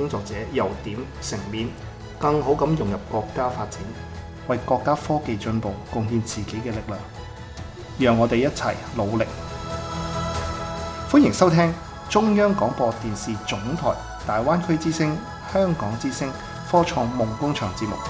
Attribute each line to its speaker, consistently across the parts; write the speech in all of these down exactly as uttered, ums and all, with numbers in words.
Speaker 1: 工作者由點成面，更好咁融入國家發展，為國家科技進步貢獻自己嘅力量。讓我哋一齊努力。歡迎收聽中央廣播電視總台大灣區之聲、香港之聲科創夢工場節目。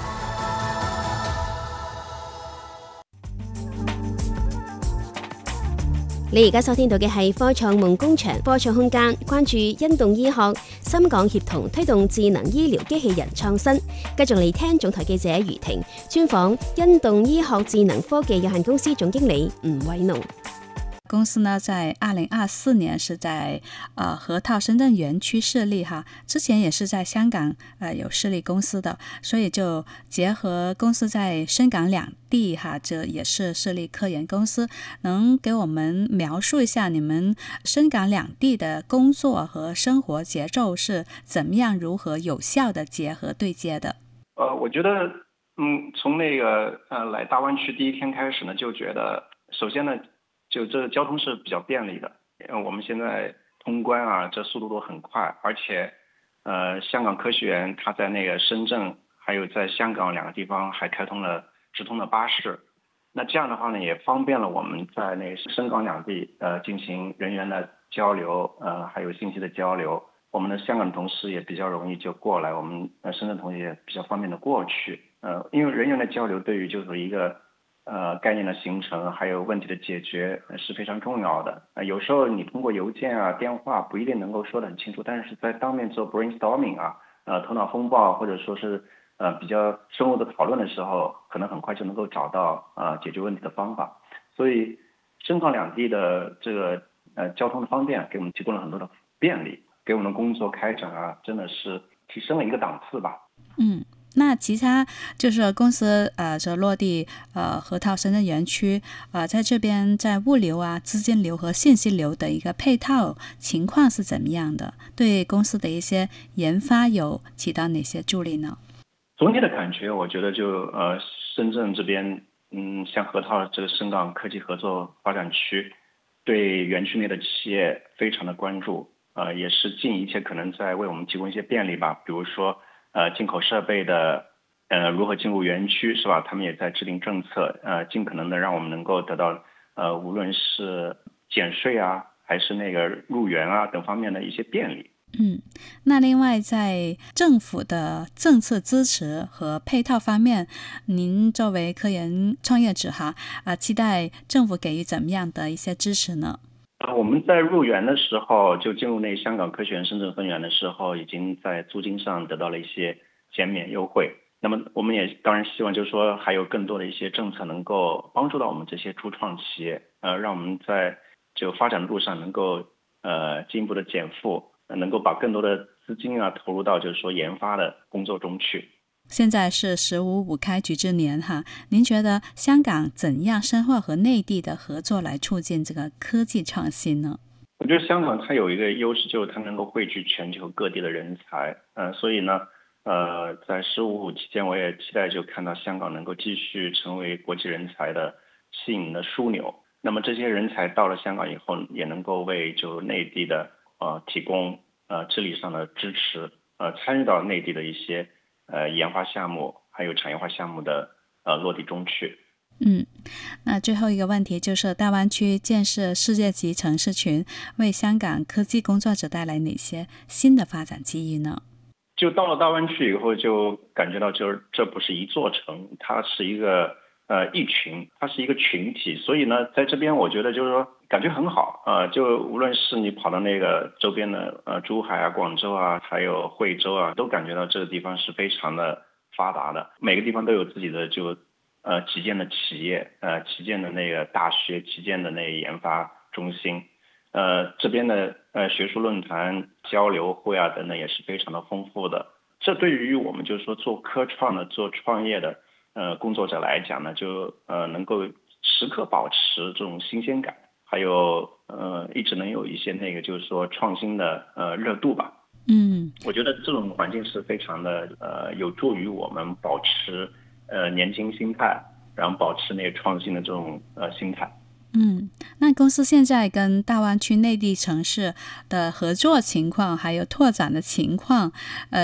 Speaker 2: 你而家收聽到嘅係科創夢工場科創空間，關注因動醫學、深港協同推動智能醫療機器人創新。繼續嚟聽總台記者余婷專訪因動醫學智能科技有限公司總經理吳偉農。
Speaker 3: 公司呢，在二零二四年是在呃河套深圳園區設立哈，之前也是在香港呃有設立公司的，所以就結合公司在深港兩地哈，這也是設立科研公司。能給我們描述一下你們深港兩地的工作和生活節奏是怎麼樣，如何有效的結合對接的？
Speaker 4: 呃，我覺得嗯，從那個呃來大灣區第一天開始呢，就覺得首先呢。就這交通是比較便利的，我們現在通關啊，這速度都很快，而且，呃，香港科學園它在那個深圳，還有在香港兩個地方還開通了直通的巴士，那這樣的話呢，也方便了我們在那個深港兩地呃進行人員的交流，呃，還有信息的交流。我們的香港同事也比較容易就過來，我們呃深圳同事也比較方便的過去，呃，因為人員的交流對於就是一個。呃，概念的形成還有問題的解決是非常重要的。呃，有時候你通過郵件啊、電話不一定能夠說得很清楚，但是在當面做 brainstorming 啊，呃，頭腦風暴或者說是呃比較深入的討論的時候，可能很快就能夠找到呃解決問題的方法。所以深港兩地的這個呃交通的方便，給我們提供了很多的便利，給我們的工作開展啊，真的是提升了一個檔次吧。
Speaker 3: 嗯。那其他就是公司呃這落地呃河套深圳園區呃在這邊在物流啊、資金流和信息流的一個配套情況是怎麼樣的？對公司的一些研發有起到哪些助力呢？
Speaker 4: 總體的感覺，我覺得就呃深圳這邊嗯，像河套這個深港科技合作發展區，對園區內的企業非常的關注，呃也是盡一切可能在為我們提供一些便利吧，比如說。呃，進口設備的，呃，如何進入園區是吧？他們也在制定政策，呃，盡可能的讓我們能夠得到，呃，無論是減稅啊，還是那個入園啊等方面的一些便利。
Speaker 3: 嗯，那另外在政府的政策支持和配套方面，您作為科研創業者哈，啊、呃，期待政府給予怎麼樣的一些支持呢？
Speaker 4: 我們在入園的時候，就進入那香港科學園深圳分園的時候，已經在租金上得到了一些減免優惠。那麼我們也當然希望，就是說還有更多的一些政策能夠幫助到我們這些初創企業，呃，讓我們在就發展路上能夠呃進一步的減負，能夠把更多的資金啊投入到就是說研發的工作中去。
Speaker 3: 現在是十五五開局之年哈，您覺得香港怎樣深化和內地的合作來促進這個科技創新呢？
Speaker 4: 我覺得香港它有一個優勢，就是它能夠匯聚全球各地的人才，嗯、呃，所以呢，呃，在十五五期間，我也期待就看到香港能夠繼續成為國際人才的吸引的樞紐。那麼這些人才到了香港以後，也能夠為就內地的呃提供呃治理上的支持，呃，參與到內地的一些。呃，研發項目還有產業化項目的呃落地中去。
Speaker 3: 嗯，那最後一個問題就是大灣區建設世界級城市群，為香港科技工作者帶來哪些新的發展機遇呢？
Speaker 4: 就到了大灣區以後，就感覺到就是這不是一座城，它是一個呃一群，它是一個群體，所以呢，在這邊我覺得就是說感覺很好啊、呃，就無論是你跑到那個周邊的呃珠海啊、廣州啊，還有惠州啊，都感覺到這個地方是非常的發達的，每個地方都有自己的就呃旗艦的企業，呃旗艦的那個大學、旗艦的那個研發中心，呃這邊的呃學術論壇、交流會啊等等也是非常的豐富的。這對於我們就是說做科創的、做創業的呃工作者來講呢，就呃能夠時刻保持這種新鮮感。還有呃，一直能有一些那個，就是說創新的呃熱度吧。
Speaker 3: 嗯，
Speaker 4: 我覺得這種環境是非常的呃有助於我們保持呃年輕心態，然後保持那個創新的這種呃心態。
Speaker 3: 嗯，那公司現在跟大灣區內地城市的合作情況，還有拓展的情況，呃。